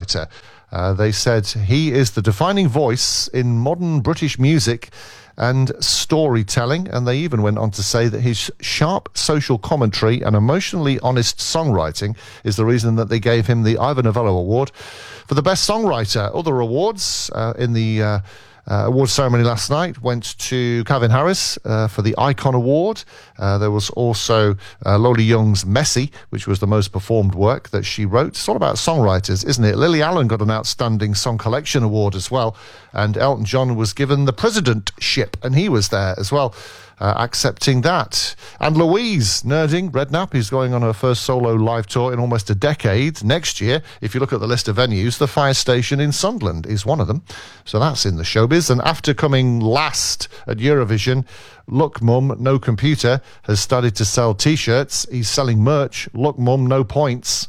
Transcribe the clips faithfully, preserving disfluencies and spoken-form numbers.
Twitter. Uh, they said he is the defining voice in modern British music and storytelling, and they even went on to say that his sharp social commentary and emotionally honest songwriting is the reason that they gave him the Ivor Novello Award for the best songwriter. Other awards uh, in the uh, Uh, award ceremony last night went to Calvin Harris uh, for the Icon Award. Uh, there was also uh, Lola Young's Messy, which was the most performed work that she wrote. It's all about songwriters, isn't it? Lily Allen got an Outstanding Song Collection Award as well, and Elton John was given the Presidentship, and he was there as well, uh, accepting that. And Louise Nerding, Redknapp, is going on her first solo live tour in almost a decade. Next year, if you look at the list of venues, the Fire Station in Sunderland is one of them. So that's in the showbiz. And after coming last at Eurovision, Look Mum, No Computer has started to sell T-shirts. He's selling merch. Look Mum, No Points.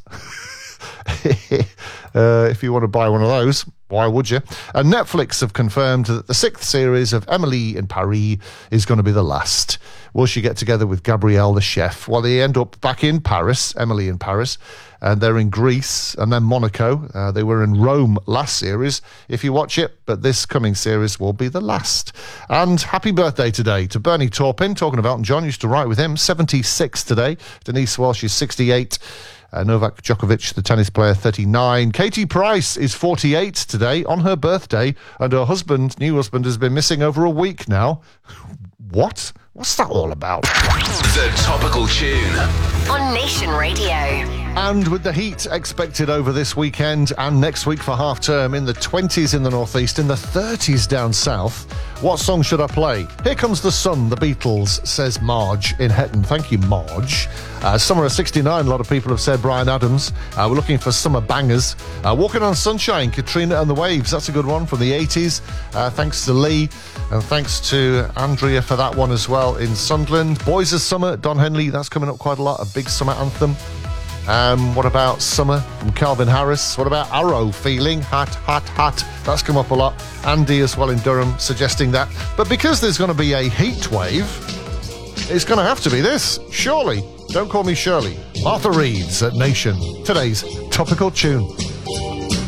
uh, if you want to buy one of those, why would you? And Netflix have confirmed that the sixth series of Emily in Paris is going to be the last. Will she get together with Gabrielle the chef? Well, they end up back in Paris, Emily in Paris, and they're in Greece and then Monaco. Uh, they were in Rome last series, if you watch it, but this coming series will be the last. And happy birthday today to Bernie Taupin, talking about Elton John, used to write with him, seventy-six today. Denise Welsh is sixty-eight. Uh, Novak Djokovic, the tennis player, thirty-nine. Katie Price is forty-eight today on her birthday, and her husband, new husband, has been missing over a week now. What? What's that all about? The Topical Tune on Nation Radio. And with the heat expected over this weekend and next week for half term, in the twenties in the northeast, in the thirties down south, what song should I play? Here Comes the Sun, the Beatles, says Marge in Hetton. Thank you, Marge. Uh, summer of sixty-nine, a lot of people have said Bryan Adams. Uh, we're looking for summer bangers. Uh, Walking on Sunshine, Katrina and the Waves. That's a good one from the eighties. Uh, thanks to Lee, and thanks to Andrea for that one as well in Sunderland. Boys of Summer, Don Henley. That's coming up quite a lot. A big summer anthem. Um, what about Summer from Calvin Harris? What about Arrow, Feeling? Hot, hot, hot. That's come up a lot. Andy as well in Durham suggesting that. But because there's going to be a heat wave, it's going to have to be this. Surely. Don't call me Shirley. Martha Reeves at Nation. Today's Topical Tune.